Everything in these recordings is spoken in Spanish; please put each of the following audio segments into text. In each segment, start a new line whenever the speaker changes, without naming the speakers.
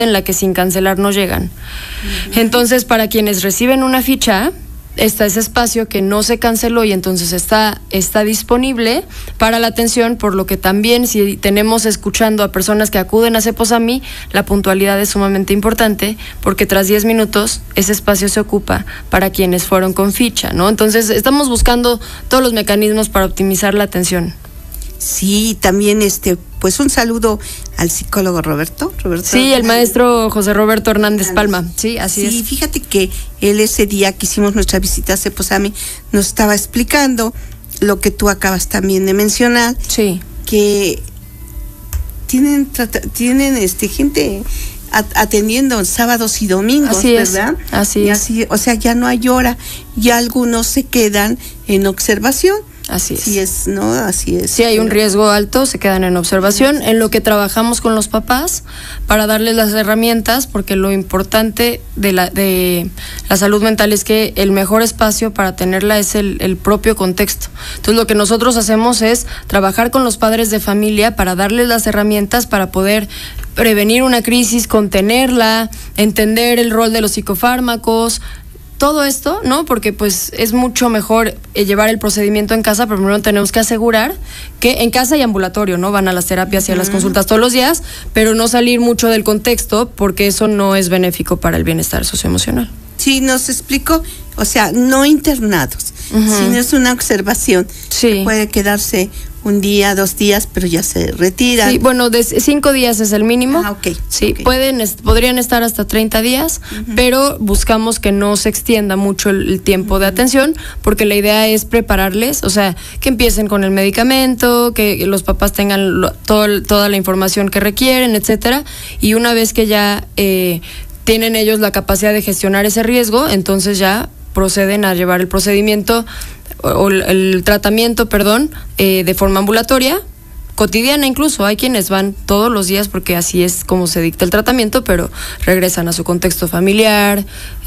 en la que sin cancelar no llegan. Entonces, para quienes reciben una ficha, está ese espacio que no se canceló y entonces está disponible para la atención, por lo que también si tenemos escuchando a personas que acuden a Ceposami, la puntualidad es sumamente importante, porque tras 10 minutos ese espacio se ocupa para quienes fueron con ficha, ¿no? Entonces estamos buscando todos los mecanismos para optimizar la atención.
Sí, también pues un saludo al psicólogo Roberto.
Sí, el maestro José Roberto Hernández Palma. Sí, así es.
Sí, fíjate que él ese día que hicimos nuestra visita a Ceposami nos estaba explicando lo que tú acabas también de mencionar.
Sí.
Que tienen gente atendiendo sábados y domingos,
así
¿verdad?
Es, así es.
O sea, ya no hay hora, ya algunos se quedan en observación.
Así es.
Sí es, ¿no? Así es.
Si hay un riesgo alto, se quedan en observación, en lo que trabajamos con los papás para darles las herramientas, porque lo importante de la salud mental es que el mejor espacio para tenerla es el propio contexto. Entonces, lo que nosotros hacemos es trabajar con los padres de familia para darles las herramientas para poder prevenir una crisis, contenerla, entender el rol de los psicofármacos, todo esto, ¿no? Porque pues es mucho mejor llevar el procedimiento en casa, pero primero tenemos que asegurar que en casa y ambulatorio, ¿no? Van a las terapias y a las consultas todos los días, pero no salir mucho del contexto, porque eso no es benéfico para el bienestar socioemocional.
Sí, nos explicó, o sea, no internados, sino es una observación.
Sí.
Puede quedarse un día, 2 días, pero ya se retiran.
Sí, bueno, de 5 días es el mínimo.
Ah, ok.
Sí,
Okay.
Podrían estar hasta 30 días, pero buscamos que no se extienda mucho el tiempo de atención, porque la idea es prepararles, o sea, que empiecen con el medicamento, que los papás tengan toda la información que requieren, etcétera, y una vez que ya tienen ellos la capacidad de gestionar ese riesgo, entonces ya proceden a llevar el procedimiento o el tratamiento, de forma ambulatoria, cotidiana incluso. Hay quienes van todos los días porque así es como se dicta el tratamiento, pero regresan a su contexto familiar,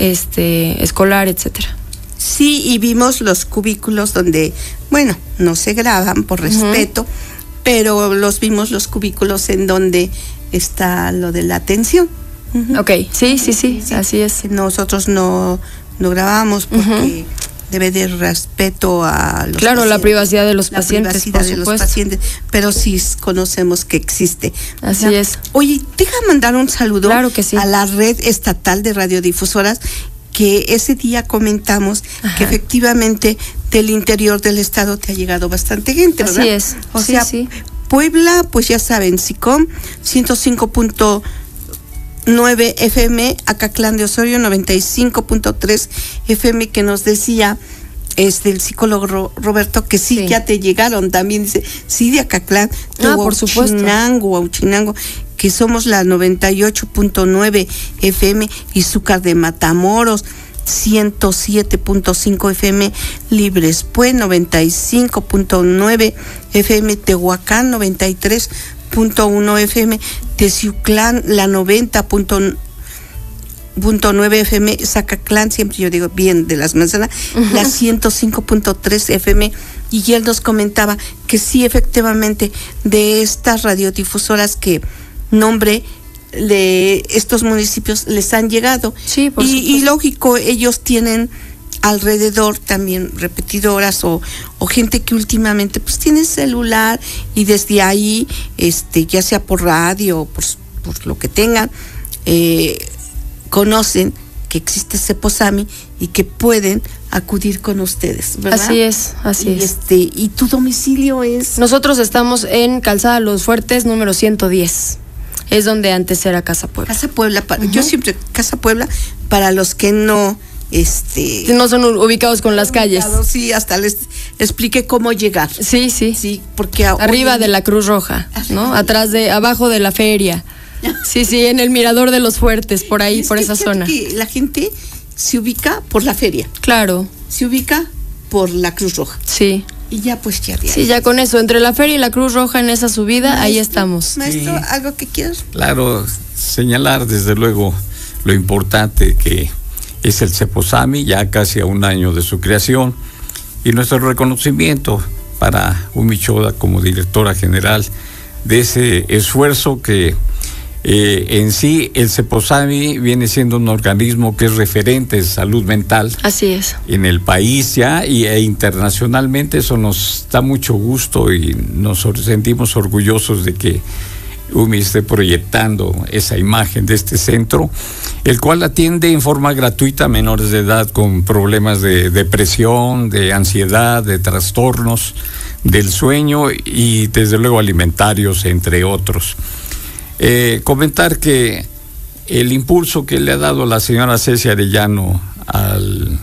escolar, etcétera.
Sí, y vimos los cubículos donde, bueno, no se graban por respeto, pero vimos los cubículos en donde está lo de la atención.
Ok, sí, así es.
Nosotros no grabamos porque debe de respeto a los pacientes,
la privacidad de los pacientes, por
supuesto. Los pacientes, pero sí conocemos que existe.
Así es.
Oye, deja mandar un saludo
que sí.
a la red estatal de radiodifusoras, que ese día comentamos que efectivamente del interior del estado te ha llegado bastante gente, ¿verdad?
Así es.
O sea, Puebla, pues ya saben, SICOM 105.9 FM, Acatlán de Osorio 95.3 FM, que nos decía el psicólogo Roberto que sí, ya te llegaron también, dice, sí, de Acatlán,
por supuesto,
Huachinango, que somos la 98.9 FM, Izúcar de Matamoros 107.5 FM, Libres Pues 95.9 FM, Tehuacán 93.1 FM, Teciuclán la 90.9 FM, Zacatlán, siempre yo digo bien de las manzanas, la 105.3 FM, y él nos comentaba que sí, efectivamente, de estas radiodifusoras que nombre de estos municipios les han llegado.
Sí, por supuesto.
Y lógico, ellos tienen alrededor también repetidoras o gente que últimamente pues tiene celular, y desde ahí ya sea por radio, por lo que tengan, conocen que existe Ceposami y que pueden acudir con ustedes, ¿verdad?
Así es.
¿Y tu domicilio es?
Nosotros estamos en Calzada Los Fuertes, número 110. Es donde antes era Casa Puebla.
Casa Puebla, yo siempre Casa Puebla, para los que no
no son ubicados con las calles.
Sí, hasta les expliqué cómo llegar.
Sí,
porque
arriba de la Cruz Roja, ¿no? Abajo de la feria. Sí, en el Mirador de los Fuertes, por ahí, por esa zona.
Que la gente se ubica por la feria.
Claro.
Se ubica por la Cruz Roja.
Sí.
Y ya pues ya.
Sí, ya con eso, entre la feria y la Cruz Roja en esa subida, maestro, ahí estamos.
Maestro, ¿algo que quieras?
Claro, señalar desde luego lo importante que es el Ceposami, ya casi a 1 año de su creación, y nuestro reconocimiento para Umi Choda como directora general de ese esfuerzo que En sí, el CEPOSAMI viene siendo un organismo que es referente en salud mental.
Así es.
En el país ya e internacionalmente. Eso nos da mucho gusto y nos sentimos orgullosos de que UMI esté proyectando esa imagen de este centro, el cual atiende en forma gratuita a menores de edad con problemas de depresión, de ansiedad, de trastornos del sueño y desde luego alimentarios, entre otros. Comentar que el impulso que le ha dado la señora Ceci Arellano al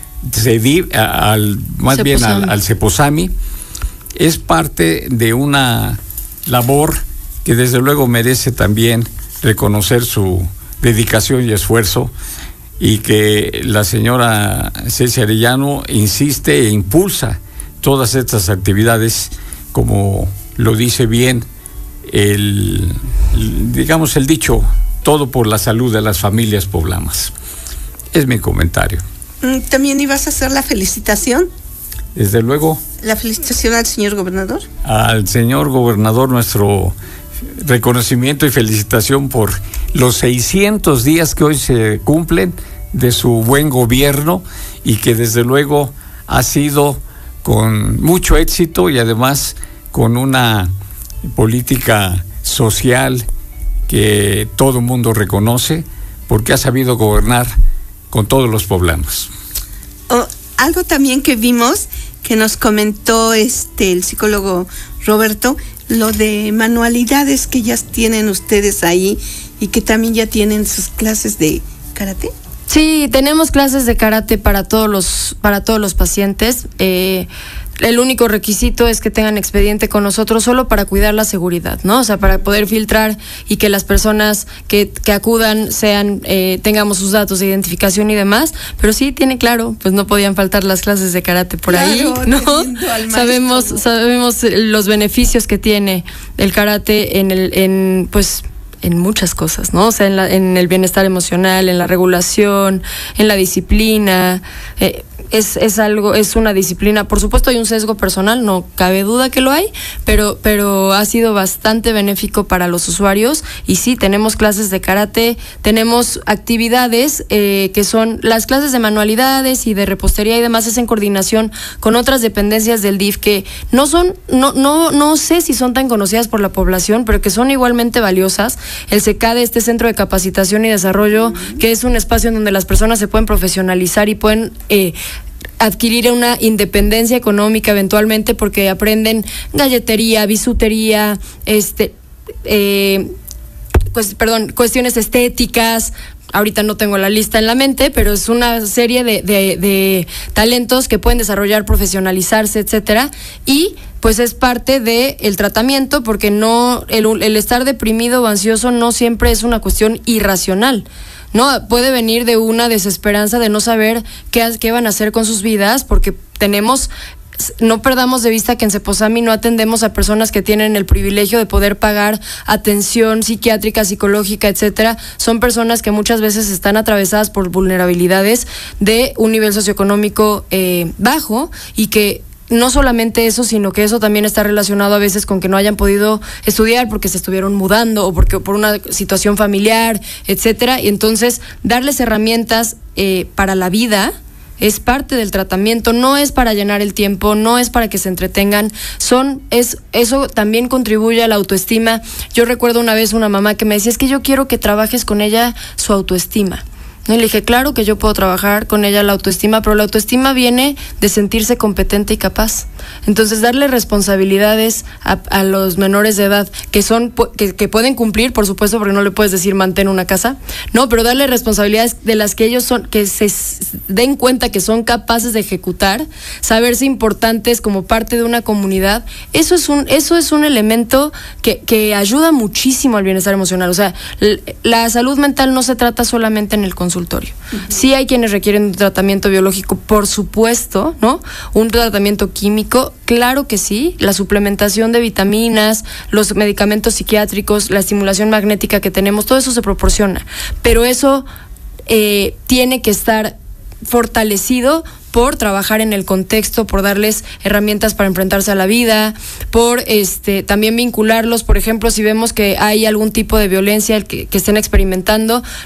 CEPOSAMI es parte de una labor que desde luego merece también reconocer su dedicación y esfuerzo, y que la señora Ceci Arellano insiste e impulsa todas estas actividades, como lo dice bien el dicho, todo por la salud de las familias poblanas. Es mi comentario.
¿También ibas a hacer la felicitación?
Desde luego.
¿La felicitación al señor gobernador?
Al señor gobernador, nuestro reconocimiento y felicitación por los 600 días que hoy se cumplen de su buen gobierno, y que desde luego ha sido con mucho éxito y además con una política social que todo el mundo reconoce, porque ha sabido gobernar con todos los poblanos.
Algo también que vimos, que nos comentó el psicólogo Roberto, lo de manualidades que ya tienen ustedes ahí y que también ya tienen sus clases de karate.
Sí, tenemos clases de karate para todos los pacientes. El único requisito es que tengan expediente con nosotros solo para cuidar la seguridad, ¿no? O sea, para poder filtrar y que las personas que acudan tengamos sus datos de identificación y demás. Pero sí, tiene claro, pues no podían faltar las clases de karate por ahí, ¿no? Sabemos los beneficios que tiene el karate en muchas cosas, ¿no? O sea, en el bienestar emocional, en la regulación, en la disciplina. Es una disciplina. Por supuesto hay un sesgo personal, no cabe duda que lo hay, pero ha sido bastante benéfico para los usuarios. Y sí, tenemos clases de karate, tenemos actividades que son las clases de manualidades y de repostería y demás, es en coordinación con otras dependencias del DIF que no sé si son tan conocidas por la población, pero que son igualmente valiosas. El CECADE, este Centro de Capacitación y Desarrollo, que es un espacio en donde las personas se pueden profesionalizar y pueden adquirir una independencia económica eventualmente, porque aprenden galletería, bisutería, cuestiones estéticas. Ahorita no tengo la lista en la mente, pero es una serie de talentos que pueden desarrollar, profesionalizarse, etcétera, y pues es parte del tratamiento, porque no el estar deprimido o ansioso no siempre es una cuestión irracional. No, puede venir de una desesperanza de no saber qué van a hacer con sus vidas, porque no perdamos de vista que en CEPOSAMI no atendemos a personas que tienen el privilegio de poder pagar atención psiquiátrica, psicológica, etcétera. Son personas que muchas veces están atravesadas por vulnerabilidades de un nivel socioeconómico bajo, y que no solamente eso, sino que eso también está relacionado a veces con que no hayan podido estudiar porque se estuvieron mudando o por una situación familiar, etcétera. Y entonces darles herramientas para la vida es parte del tratamiento. No es para llenar el tiempo, no es para que se entretengan, eso también contribuye a la autoestima. Yo recuerdo una vez una mamá que me decía, es que yo quiero que trabajes con ella su autoestima. Y le dije, claro que yo puedo trabajar con ella la autoestima, pero la autoestima viene de sentirse competente y capaz. Entonces, darle responsabilidades a los menores de edad que pueden cumplir, por supuesto, porque no le puedes decir mantén una casa, no, pero darle responsabilidades de las que ellos que se den cuenta que son capaces de ejecutar, saberse importantes como parte de una comunidad. Eso es un elemento que ayuda muchísimo al bienestar emocional. O sea, la salud mental no se trata solamente en el consultorio. Sí hay quienes requieren un tratamiento biológico, por supuesto, ¿no? Un tratamiento químico, claro que sí. La suplementación de vitaminas, los medicamentos psiquiátricos, la estimulación magnética que tenemos, todo eso se proporciona. Pero eso tiene que estar fortalecido por trabajar en el contexto, por darles herramientas para enfrentarse a la vida, por también vincularlos, por ejemplo, si vemos que hay algún tipo de violencia que estén experimentando,